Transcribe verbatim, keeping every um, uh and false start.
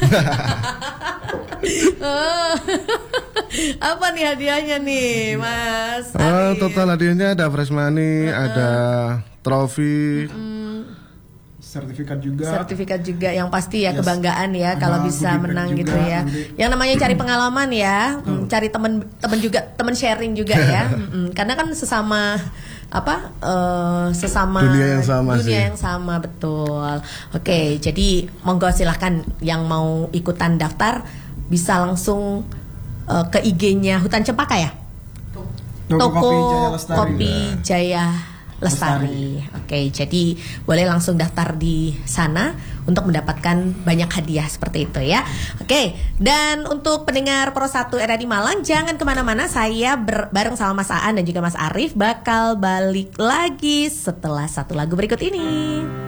Oh. Apa nih hadiahnya nih, Mas? Oh, total hadiahnya ada fresh money, uh-uh. ada trofi, mm. sertifikat juga. Sertifikat juga yang pasti ya, yes. Kebanggaan ya ada kalau bisa menang gitu ya. Nanti. Yang namanya cari pengalaman ya, hmm. cari teman-teman juga, teman sharing juga ya. Karena kan sesama apa uh, sesama dunia yang sama dunia sih. yang sama betul. Oke, jadi monggo silahkan yang mau ikutan daftar bisa langsung uh, ke I G-nya Hutan Cempaka ya. Toko, Toko Kopi Jaya Lestari. Kopi Jaya Lestari. Oke, jadi boleh langsung daftar di sana untuk mendapatkan banyak hadiah seperti itu ya. Oke, dan untuk pendengar Pro satu R A di Malang, jangan kemana-mana. Saya ber- bareng sama Mas Aan dan juga Mas Arif bakal balik lagi setelah satu lagu berikut ini.